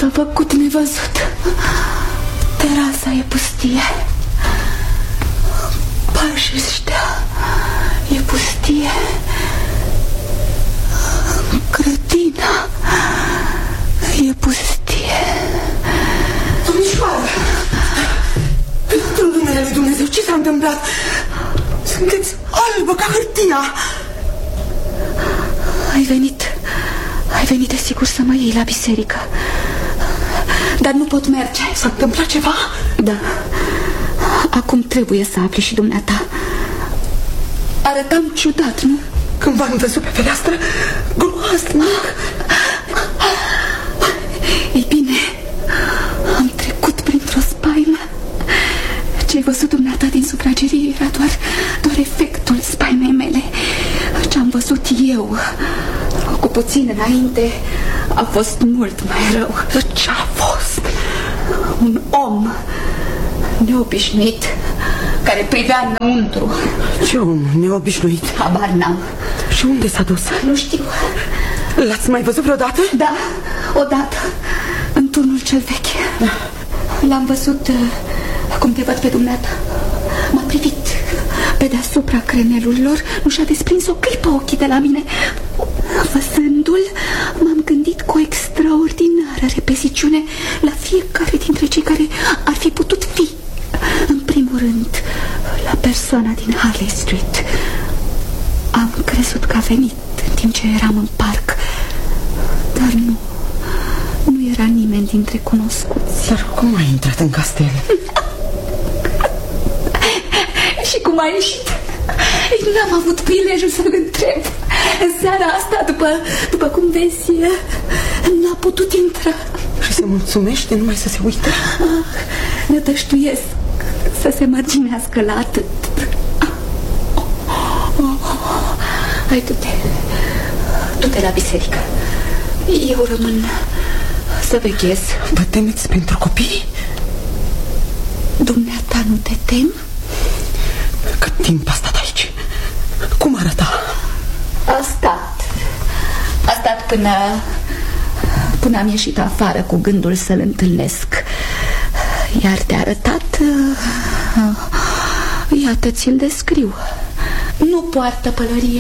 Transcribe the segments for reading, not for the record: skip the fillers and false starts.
S-a făcut nevăzut. Terasa e pustie. Pașii ăștia e pustie. Grădina e pustie. Domnișoară, pentru numele lui Dumnezeu, ce s-a întâmplat? Sunteți albă ca hârtia. Ai venit desigur să mă iei la biserică. Dar nu pot merge. S-a întâmplat ceva? Da. Acum trebuie să afli și dumneata. Arătam ciudat, nu? Când v-am văzut pe fereastră, groaznic. Ei bine, am trecut printr-o spaimă. Ce-ai văzut dumneata din sufragerie era doar efectul spaimei mele. Ce-am văzut eu cu puțin înainte a fost mult mai rău. Ce-a fost? Un om neobișnuit care privea înăuntru. Ce om neobișnuit? Habar n-am. Și unde s-a dus? Nu știu. L-ați mai văzut vreodată? Da, odată, în turnul cel vechi. L-am văzut cum te văd pe dumneata. M-a privit pe deasupra crenelurilor. Nu și-a desprins o clipă ochii de la mine. Văzându-l, m-am gândit cu o extraordinară repeziciune la fiecare dintre cei care ar fi putut fi. În primul rând, la persoana din Harley Street. Am crezut că a venit în timp ce eram în parc, dar nu era nimeni dintre cunoscuți. Dar cum ai intrat în castel? Și cum a ieșit? N-am avut prilejul să-l întreb. În seara asta, după cum vezi, n-a putut intra. Și se mulțumește numai să se uite? Nădăjduiesc să se mărginească la atât. Hai, du-te la biserică. Eu rămân să veghez. Vă temeți pentru copii? Dumneata nu te temi? Cât timp a stat aici? Cum arăta? A stat până am ieșit afară cu gândul să-l întâlnesc. Iar de arătat, iată, ți-l descriu. Nu poartă pălărie.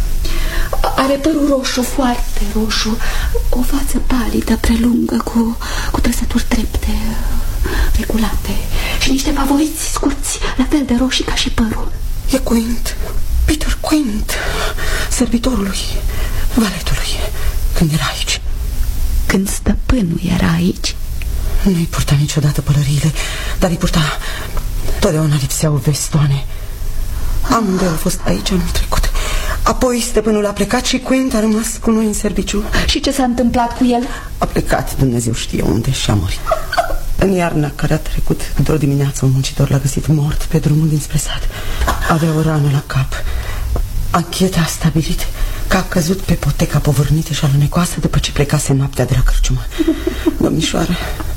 Are părul roșu, foarte roșu. O față palidă, prelungă, cu trăsături drepte, regulate. Și niște favoriți scurți, la fel de roșii ca și părul. E Quint, Peter Quint, servitorului, valetului, când era aici. Când stăpânul era aici? Nu-i purta niciodată pălăriile, dar îi purta. Totdeauna lipseau vestoane. Amândoi au fost aici anul trecut. Apoi stăpânul a plecat și Quint a rămas cu noi în serviciu. Și ce s-a întâmplat cu el? A plecat, Dumnezeu știe unde, și a murit. În iarna care a trecut, într-o dimineață, un muncitor l-a găsit mort pe drumul dinspre sat. Avea o rană la cap. Ancheta a stabilit că a căzut pe poteca povârnită și alunecoasă după ce plecase noaptea de la cârciumă. Domnișoară,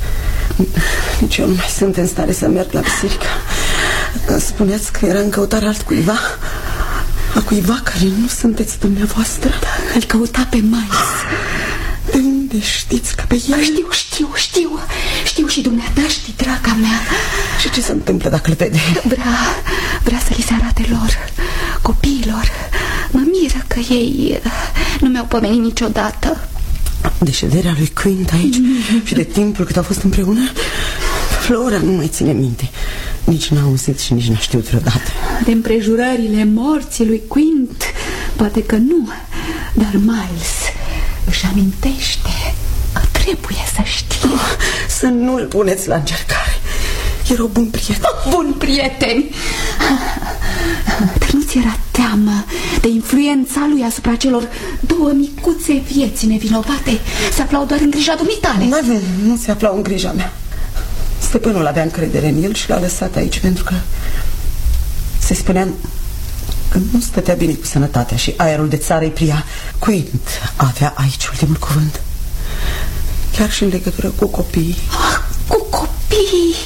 nici eu nu mai sunt în stare să merg la biserică. Spuneați că era în căutare altcuiva, a cuiva care nu sunteți dumneavoastră. Îl căuta pe Miles. De unde știți că pe el? Știu și dumneata știi, draga mea. Și ce se întâmplă dacă îl vede? Vrea să li se arate lor, copiilor. Mă miră că ei nu mi-au pomenit niciodată de șederea lui Quint aici și de timpul cât au fost împreună. Flora nu mai ține minte. Nici n-a auzit și nici n-a știut vreodată de împrejurările morții lui Quint. Poate că nu, dar Miles își amintește. Trebuie să știe. Să nu-l puneți la încercare. Erau bun prieten. Bun prieteni. Dar nu ți era teamă de influența lui asupra celor două micuțe vieți nevinovate? Se aflau doar în grija dumitale. Nu se aflau în grija mea. Stăpânul avea încredere în el și l-a lăsat aici pentru că se spunea că nu stătea bine cu sănătatea și aerul de țară îi pria. Quint avea aici ultimul cuvânt, chiar și în legătură cu copiii. Cu copiii?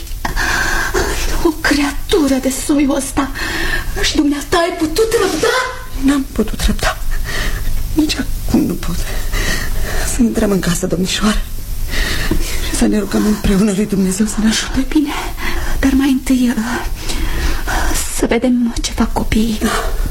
O creatură de soiul ăsta. Și dumneata ai putut răbda? N-am putut răbda. Nici acum nu pot. Să intrăm în casă, domnișoară, și Să ne rugăm împreună lui Dumnezeu să ne ajute. Bine, dar mai întâi să vedem ce fac copiii.